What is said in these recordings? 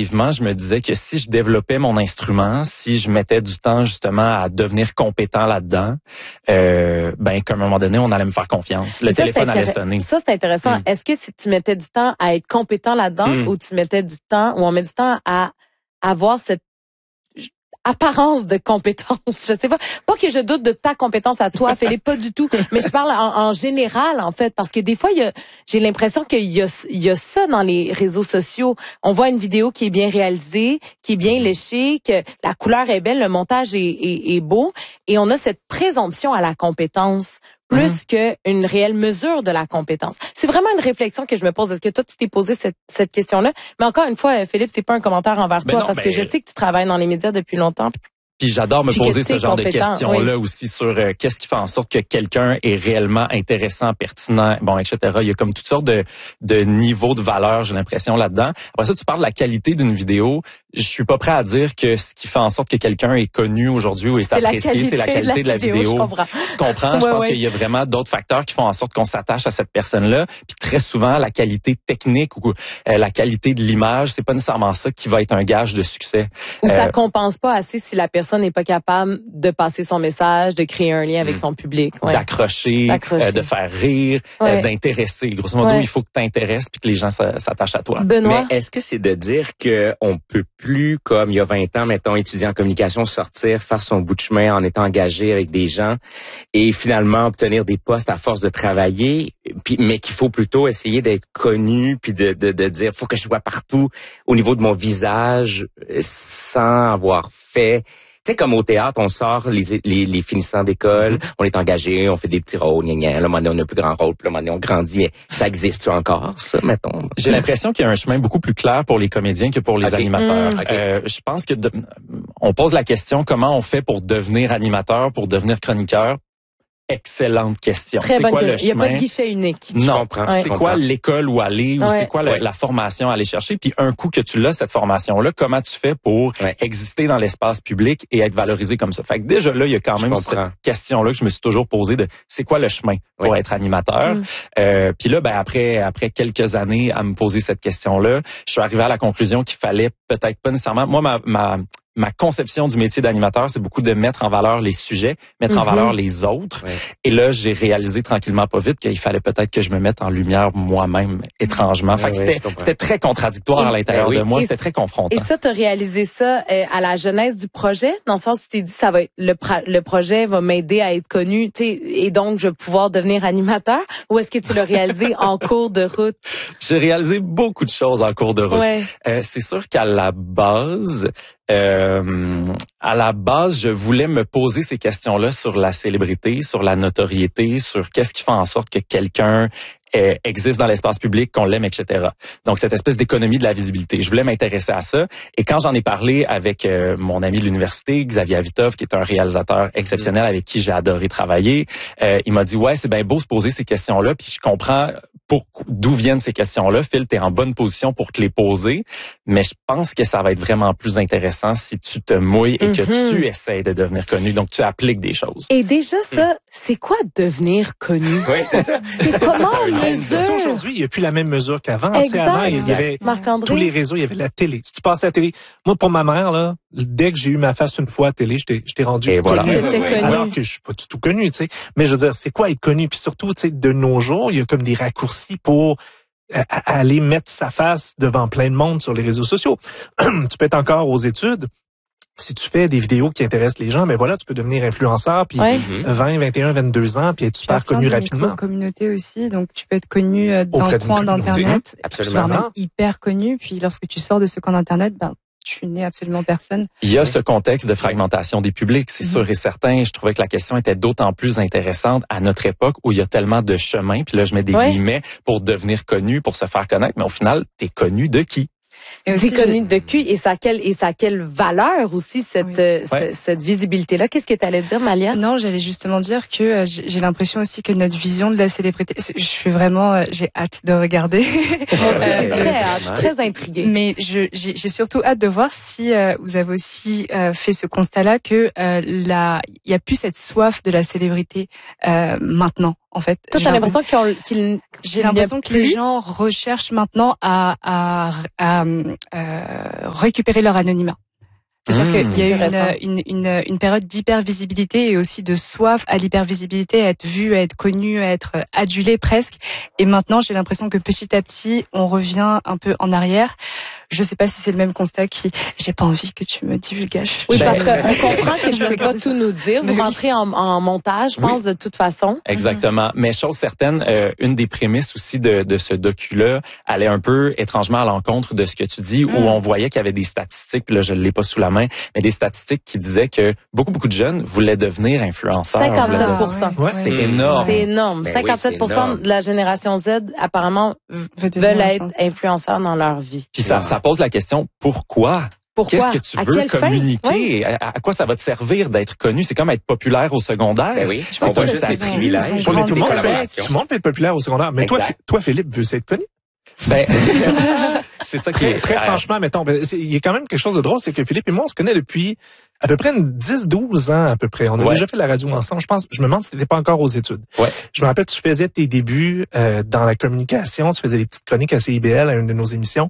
naïvement, je me disais que si je développais mon instrument, si je mettais du temps justement à devenir compétent là-dedans, qu'à un moment donné, on allait me faire confiance. Le téléphone allait sonner. Ça, c'est intéressant. Est-ce que si tu mettais du temps à être compétent là-dedans ou tu mettais du temps, ou on met du temps à avoir cette apparence de compétence? Je sais pas. Pas que je doute de ta compétence à toi, Philippe, pas du tout. Mais je parle en général, en fait, parce que des fois, j'ai l'impression qu'il y a ça dans les réseaux sociaux. On voit une vidéo qui est bien réalisée, qui est bien léchée, que la couleur est belle, le montage est beau, et on a cette présomption à la compétence plus qu'une réelle mesure de la compétence. C'est vraiment une réflexion que je me pose. Est-ce que toi, tu t'es posé cette question-là? Mais encore une fois, Philippe, c'est pas un commentaire envers toi, parce que je sais que tu travailles dans les médias depuis longtemps. Puis j'adore me poser ce genre de questions-là aussi sur qu'est-ce qui fait en sorte que quelqu'un est réellement intéressant, pertinent, etc. Il y a comme toutes sortes de niveaux de valeur, j'ai l'impression, là-dedans. Après ça, tu parles de la qualité d'une vidéo. Je suis pas prêt à dire que ce qui fait en sorte que quelqu'un est connu aujourd'hui ou est apprécié, c'est la qualité de la vidéo. Je comprends. Tu comprends? Je pense qu'il y a vraiment d'autres facteurs qui font en sorte qu'on s'attache à cette personne-là. Puis très souvent, la qualité technique ou la qualité de l'image, c'est pas nécessairement ça qui va être un gage de succès. Ou ça compense pas assez si la personne n'est pas capable de passer son message, de créer un lien avec son public. D'accrocher, de faire rire, d'intéresser. Grosso modo, il faut que tu t'intéresses puis que les gens s'attachent à toi. Benoît? Mais est-ce que c'est de dire qu'on peut plus, comme il y a 20 ans, mettons, étudier en communication, sortir, faire son bout de chemin en étant engagé avec des gens et finalement obtenir des postes à force de travailler, mais qu'il faut plutôt essayer d'être connu puis de dire faut que je sois partout au niveau de mon visage sans avoir fait. Tu sais, comme au théâtre, on sort les finissants d'école, on est engagé, on fait des petits rôles, là, on a un plus grand rôle, puis là, on grandit, mais ça existe encore, ça, mettons? J'ai l'impression qu'il y a un chemin beaucoup plus clair pour les comédiens que pour les animateurs. Je pense que on pose la question, comment on fait pour devenir animateur, pour devenir chroniqueur? Excellente question. Très bonne question. Il n'y a pas de guichet unique. Non. C'est quoi l'école où aller ou c'est quoi la formation à aller chercher? Puis un coup que tu l'as, cette formation-là, comment tu fais pour exister dans l'espace public et être valorisé comme ça? Fait que déjà là, il y a quand même cette question-là que je me suis toujours posée de c'est quoi le chemin pour être animateur? Puis là, après quelques années à me poser cette question-là, je suis arrivé à la conclusion qu'il fallait peut-être pas nécessairement... Moi, ma conception du métier d'animateur, c'est beaucoup de mettre en valeur les sujets, mettre en valeur les autres. Et là, j'ai réalisé tranquillement, pas vite, qu'il fallait peut-être que je me mette en lumière moi-même, étrangement. Fait que c'était très contradictoire à l'intérieur de moi, c'était très confrontant. Et ça, t'as réalisé ça à la genèse du projet, dans le sens où tu t'es dit, ça va être le projet va m'aider à être connu, tu sais, et donc je vais pouvoir devenir animateur, ou est-ce que tu l'as réalisé en cours de route? J'ai réalisé beaucoup de choses en cours de route. C'est sûr qu'à la base, je voulais me poser ces questions-là sur la célébrité, sur la notoriété, sur qu'est-ce qui fait en sorte que quelqu'un existe dans l'espace public, qu'on l'aime, etc. Donc, cette espèce d'économie de la visibilité. Je voulais m'intéresser à ça. Et quand j'en ai parlé avec mon ami de l'université, Xavier Avitov, qui est un réalisateur exceptionnel avec qui j'ai adoré travailler, il m'a dit, ouais, c'est bien beau se poser ces questions-là, puis je comprends d'où viennent ces questions-là. Phil, t'es en bonne position pour te les poser, mais je pense que ça va être vraiment plus intéressant si tu te mouilles et que tu essaies de devenir connu. Donc, tu appliques des choses. Et déjà, ça, c'est quoi devenir connu? Oui, c'est ça. C'est comment on mesure? Aujourd'hui, il n'y a plus la même mesure qu'avant. Exact. Avant, il y avait tous les réseaux, il y avait la télé. Si tu passais à la télé, moi, pour ma mère, là, dès que j'ai eu ma face une fois à la télé, j'étais rendu connu. Alors que je suis pas du tout connu, tu sais. Mais je veux dire, c'est quoi être connu? Puis surtout, tu sais, de nos jours, il y a comme des raccourcis pour aller mettre sa face devant plein de monde sur les réseaux sociaux. Tu peux être encore aux études. Si tu fais des vidéos qui intéressent les gens, ben voilà, tu peux devenir influenceur, puis 20, 21, 22 ans, puis être super connu rapidement. Tu communauté aussi, donc tu peux être connu dans le coin d'Internet, absolument, même hyper connu, puis lorsque tu sors de ce coin d'Internet, tu n'es absolument personne. Il y a ce contexte de fragmentation des publics, c'est sûr et certain. Je trouvais que la question était d'autant plus intéressante à notre époque où il y a tellement de chemins, puis là je mets des guillemets, pour devenir connu, pour se faire connaître, mais au final, t'es connu de qui? C'est connu de qui et ça a quelle valeur aussi cette visibilité-là. Qu'est-ce que tu allais dire, Malia? Non, j'allais justement dire que j'ai l'impression aussi que notre vision de la célébrité, je suis vraiment, j'ai hâte de regarder. J'ai très hâte, je suis très intriguée. Mais j'ai surtout hâte de voir si vous avez aussi fait ce constat-là que il y a plus cette soif de la célébrité maintenant. en fait. Toi, t'as l'impression j'ai l'impression que les gens recherchent maintenant à récupérer leur anonymat. C'est-à-dire qu'il y a eu une période d'hypervisibilité et aussi de soif à l'hypervisibilité, à être vu, à être connu, à être adulé presque. Et maintenant, j'ai l'impression que petit à petit, on revient un peu en arrière. Je sais pas si c'est le même constat j'ai pas envie que tu me divulgages. Oui, parce qu'on comprend que tu peux pas tout nous dire. Vous rentrez en montage, je pense, de toute façon. Exactement. Mais chose certaine, une des prémices aussi de ce docu-là allait un peu étrangement à l'encontre de ce que tu dis, où on voyait qu'il y avait des statistiques, puis là, je l'ai pas sous la main, mais des statistiques qui disaient que beaucoup de jeunes voulaient devenir influenceurs. 57%. Ouais. C'est énorme. C'est énorme. 57% de la génération Z, apparemment, veulent être influenceurs dans leur vie. Puis ça pose la question, pourquoi? Qu'est-ce que tu veux communiquer? À quoi ça va te servir d'être connu? C'est comme être populaire au secondaire. Ben oui, on va juste des privilèges. Tout le monde peut être populaire au secondaire. Mais toi, Philippe, veux être connu? Ben, c'est ça qui est... Très franchement, mettons, il y a quand même quelque chose de drôle, c'est que Philippe et moi, on se connaît depuis à peu près 10-12 ans à peu près. On a déjà fait de la radio ensemble. Je me demande si t'étais pas encore aux études. Ouais. Je me rappelle, tu faisais tes débuts dans la communication, tu faisais des petites chroniques à CIBL, à une de nos émissions.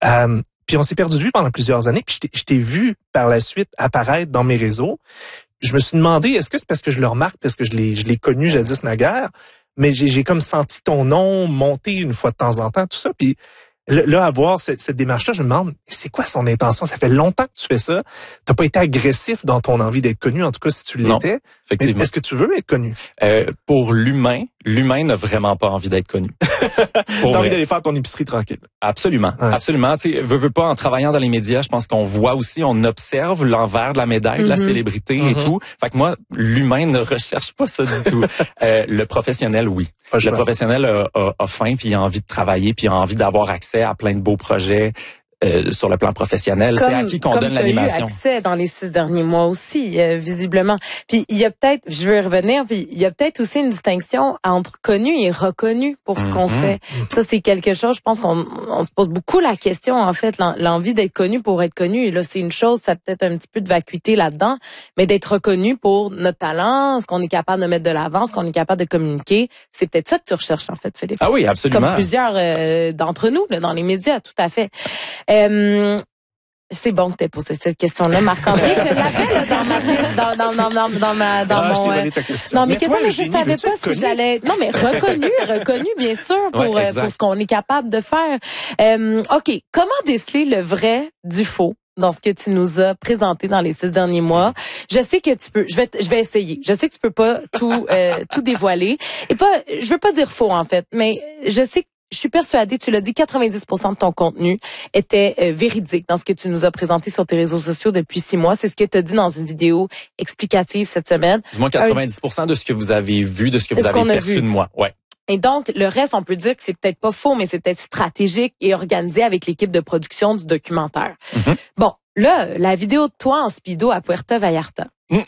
Puis on s'est perdu de vue pendant plusieurs années. Puis je t'ai vu par la suite apparaître dans mes réseaux. Je me suis demandé, est-ce que c'est parce que je le remarque, parce que je l'ai connu jadis naguère, mais j'ai comme senti ton nom monter une fois de temps en temps, tout ça. Puis là, à voir cette démarche-là, je me demande, c'est quoi son intention? Ça fait longtemps que tu fais ça. T'as pas été agressif dans ton envie d'être connu, en tout cas si tu l'étais. Non, effectivement. Est-ce que tu veux être connu? Pour l'humain n'a vraiment pas envie d'être connu. T'as envie d'aller faire ton épicerie tranquille. Absolument, absolument. Tu sais, veux pas, en travaillant dans les médias, je pense qu'on voit aussi, on observe l'envers de la médaille de la célébrité et tout. Fait que moi, l'humain ne recherche pas ça du tout. Le professionnel, oui. Le professionnel a faim, puis il a envie de travailler, puis il a envie d'avoir accès à plein de beaux projets. Sur le plan professionnel, c'est à qui qu'on donne l'animation. Comme tu as eu accès dans les 6 derniers mois aussi, visiblement. Puis il y a peut-être, je vais y revenir, puis il y a peut-être aussi une distinction entre connu et reconnu pour ce qu'on fait. Puis ça, c'est quelque chose, je pense qu'on se pose beaucoup la question, en fait, l'envie d'être connu pour être connu. Et là, c'est une chose, ça a peut-être un petit peu de vacuité là-dedans, mais d'être reconnu pour notre talent, ce qu'on est capable de mettre de l'avant, ce qu'on est capable de communiquer, c'est peut-être ça que tu recherches, en fait, Philippe. Ah oui, absolument. Comme plusieurs d'entre nous, là, dans les médias, tout à fait. C'est bon que t'aies posé cette question-là, Marc-André. Je l'avais là, dans mes questions, mais je savais pas si j'allais. Non, mais reconnu, bien sûr, pour ce qu'on est capable de faire. OK, comment déceler le vrai du faux dans ce que tu nous as présenté dans les 6 derniers mois? Je sais que tu peux. Je vais essayer. Je sais que tu peux pas tout dévoiler. Et je veux pas dire faux en fait, mais je sais que je suis persuadée, tu l'as dit, 90% de ton contenu était véridique dans ce que tu nous as présenté sur tes réseaux sociaux depuis 6 mois. C'est ce que tu as dit dans une vidéo explicative cette semaine. Du moins 90% de ce que vous avez vu, de ce que vous avez perçu de moi. Ouais. Et donc, le reste, on peut dire que c'est peut-être pas faux, mais c'est peut-être stratégique et organisé avec l'équipe de production du documentaire. Bon, là, la vidéo de toi en speedo à Puerto Vallarta.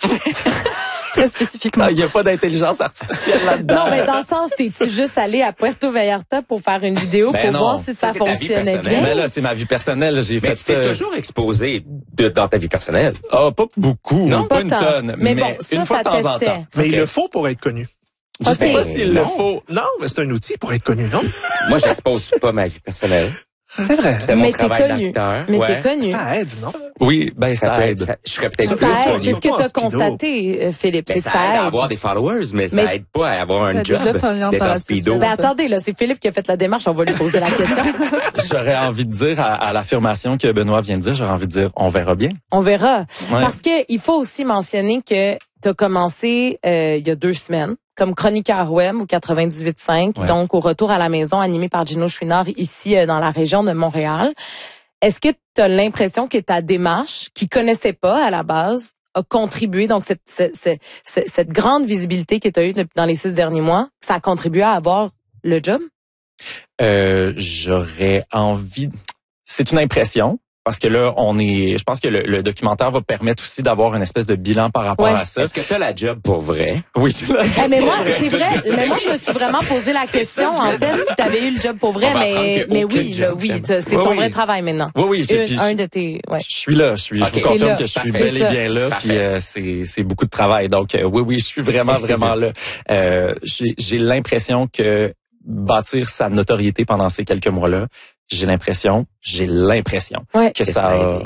Très spécifiquement. Il n'y a pas d'intelligence artificielle là-dedans. Non, mais dans le sens, t'es-tu juste allé à Puerto Vallarta pour faire une vidéo pour voir si ça fonctionnait bien? Mais là, c'est ma vie personnelle. J'ai fait ça. Mais t'es toujours exposé dans ta vie personnelle. Ah, pas beaucoup. Non, pas une tonne. Mais bon, une fois de temps en temps. Mais il le faut pour être connu. Je sais pas s'il le faut. Non, mais c'est un outil pour être connu, non? Moi, j'expose pas ma vie personnelle. C'est vrai. C'était mon travail d'acteur. Mais t'es connu. Ça aide, non? Oui, ça aide. Je serais peut-être plus connu. Qu'est-ce que t'as constaté, Philippe? Ben, ça aide à avoir des followers, mais ça aide pas à avoir un job d'être en speedo. Ben attendez, là, c'est Philippe qui a fait la démarche, on va lui poser la question. J'aurais envie de dire à l'affirmation que Benoît vient de dire, j'aurais envie de dire, on verra bien. On verra. Ouais. Parce que il faut aussi mentionner que t'as commencé il y a 2 semaines comme chroniqueur web au 98.5, donc au retour à la maison animé par Gino Chouinard ici dans la région de Montréal. Est-ce que tu as l'impression que ta démarche, qui connaissait pas à la base, a contribué, donc cette grande visibilité que tu as eue dans les 6 derniers mois, ça a contribué à avoir le job? J'aurais envie... C'est une impression. Parce que là, je pense que le documentaire va permettre aussi d'avoir une espèce de bilan par rapport à ça. Est-ce que tu as la job pour vrai? Oui, mais moi, c'est vrai. Mais moi, je me suis vraiment posé la question, en fait, si tu avais eu le job pour vrai, mais oui, c'est ton vrai travail maintenant. Oui, un de tes, Je suis là, je vous confirme que je suis bel et bien là, puis c'est beaucoup de travail. Donc oui, je suis vraiment là. J'ai l'impression que bâtir sa notoriété pendant ces quelques mois-là, j'ai l'impression que ça a